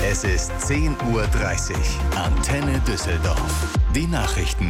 Es ist 10:30 Uhr. Antenne Düsseldorf. Die Nachrichten.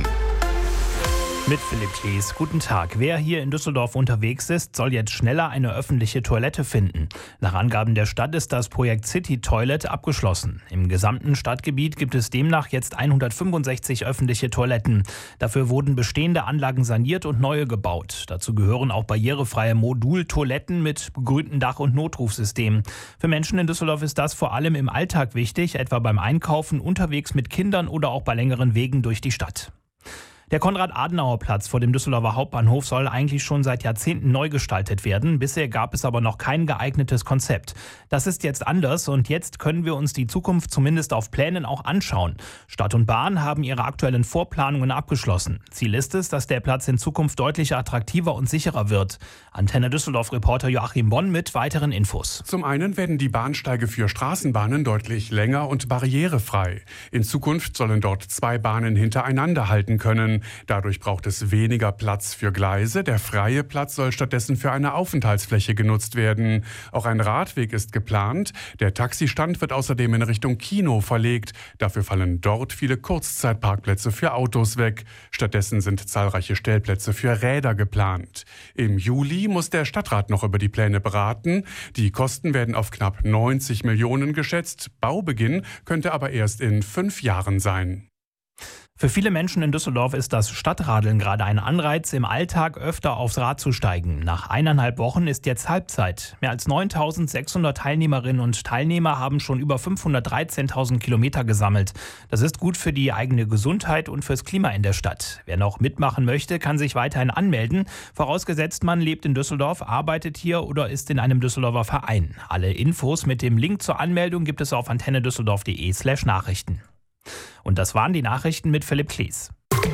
Mit Philipp Klees. Guten Tag. Wer hier in Düsseldorf unterwegs ist, soll jetzt schneller eine öffentliche Toilette finden. Nach Angaben der Stadt ist das Projekt City Toilet abgeschlossen. Im gesamten Stadtgebiet gibt es demnach jetzt 165 öffentliche Toiletten. Dafür wurden bestehende Anlagen saniert und neue gebaut. Dazu gehören auch barrierefreie Modultoiletten mit begrünten Dach- und Notrufsystem. Für Menschen in Düsseldorf ist das vor allem im Alltag wichtig, etwa beim Einkaufen, unterwegs mit Kindern oder auch bei längeren Wegen durch die Stadt. Der Konrad-Adenauer-Platz vor dem Düsseldorfer Hauptbahnhof soll eigentlich schon seit Jahrzehnten neu gestaltet werden. Bisher gab es aber noch kein geeignetes Konzept. Das ist jetzt anders und jetzt können wir uns die Zukunft zumindest auf Plänen auch anschauen. Stadt und Bahn haben ihre aktuellen Vorplanungen abgeschlossen. Ziel ist es, dass der Platz in Zukunft deutlich attraktiver und sicherer wird. Antenne Düsseldorf-Reporter Joachim Bonn mit weiteren Infos. Zum einen werden die Bahnsteige für Straßenbahnen deutlich länger und barrierefrei. In Zukunft sollen dort 2 Bahnen hintereinander halten können. Dadurch braucht es weniger Platz für Gleise. Der freie Platz soll stattdessen für eine Aufenthaltsfläche genutzt werden. Auch ein Radweg ist geplant. Der Taxistand wird außerdem in Richtung Kino verlegt. Dafür fallen dort viele Kurzzeitparkplätze für Autos weg. Stattdessen sind zahlreiche Stellplätze für Räder geplant. Im Juli muss der Stadtrat noch über die Pläne beraten. Die Kosten werden auf knapp 90 Millionen geschätzt. Baubeginn könnte aber erst in 5 Jahren sein. Für viele Menschen in Düsseldorf ist das Stadtradeln gerade ein Anreiz, im Alltag öfter aufs Rad zu steigen. Nach 1,5 Wochen ist jetzt Halbzeit. Mehr als 9.600 Teilnehmerinnen und Teilnehmer haben schon über 513.000 Kilometer gesammelt. Das ist gut für die eigene Gesundheit und fürs Klima in der Stadt. Wer noch mitmachen möchte, kann sich weiterhin anmelden. Vorausgesetzt, man lebt in Düsseldorf, arbeitet hier oder ist in einem Düsseldorfer Verein. Alle Infos mit dem Link zur Anmeldung gibt es auf antennedüsseldorf.de/Nachrichten. Und das waren die Nachrichten mit Philipp Klees.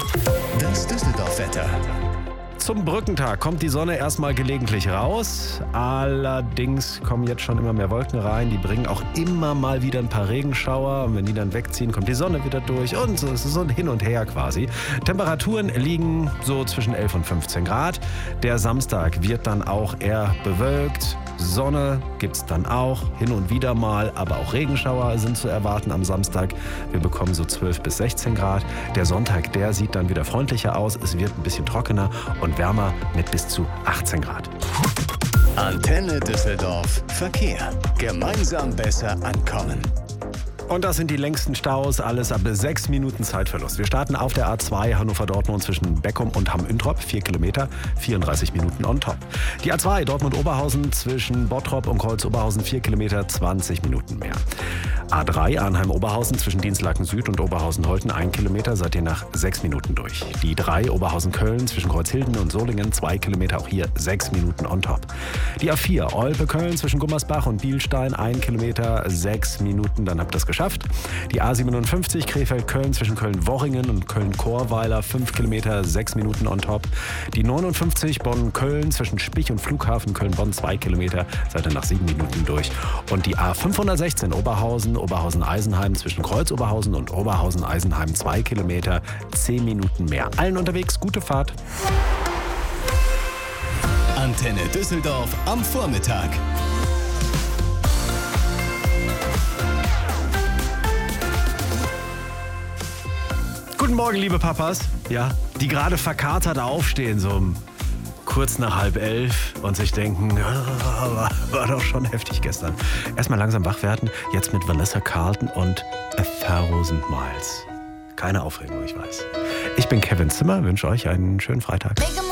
Das Düsseldorf-Wetter. Zum Brückentag kommt die Sonne erstmal gelegentlich raus. Allerdings kommen jetzt schon immer mehr Wolken rein. Die bringen auch immer mal wieder ein paar Regenschauer. Und wenn die dann wegziehen, kommt die Sonne wieder durch. Und so ist es so ein Hin und Her quasi. Temperaturen liegen so zwischen 11 und 15 Grad. Der Samstag wird dann auch eher bewölkt. Sonne gibt es dann auch hin und wieder mal, aber auch Regenschauer sind zu erwarten am Samstag. Wir bekommen so 12 bis 16 Grad. Der Sonntag, der sieht dann wieder freundlicher aus. Es wird ein bisschen trockener und wärmer mit bis zu 18 Grad. Antenne Düsseldorf. Verkehr. Gemeinsam besser ankommen. Und das sind die längsten Staus, alles ab 6 Minuten Zeitverlust. Wir starten auf der A2 Hannover-Dortmund zwischen Beckum und Hamm-Üntrop, 4 Kilometer, 34 Minuten on top. Die A2 Dortmund-Oberhausen zwischen Bottrop und Kreuz-Oberhausen, 4 Kilometer, 20 Minuten mehr. A3 Arnheim-Oberhausen zwischen Dienstlaken Süd und Oberhausen-Holten, 1 Kilometer, seid ihr nach 6 Minuten durch. Die 3 Oberhausen-Köln zwischen Kreuzhilden und Solingen, 2 Kilometer, auch hier 6 Minuten on top. Die A4 Olpe-Köln zwischen Gummersbach und Bielstein, 1 Kilometer, 6 Minuten, dann habt ihr das geschafft. Die A57 Krefeld-Köln zwischen Köln-Worringen und Köln-Chorweiler, 5 Kilometer, 6 Minuten on top. Die 59 Bonn-Köln zwischen Spich und Flughafen Köln-Bonn, 2 Kilometer, seid ihr nach 7 Minuten durch. Und die A516 Oberhausen-Eisenheim zwischen Kreuz-Oberhausen und Oberhausen-Eisenheim, 2 Kilometer, 10 Minuten mehr. Allen unterwegs, gute Fahrt. Antenne Düsseldorf am Vormittag. Guten Morgen, liebe Papas. Ja, die gerade verkatert aufstehen, so kurz nach 10:30 und sich denken, war doch schon heftig gestern. Erstmal langsam wach werden, jetzt mit Vanessa Carlton und 1000 Miles. Keine Aufregung, ich weiß. Ich bin Kevin Zimmer, wünsche euch einen schönen Freitag.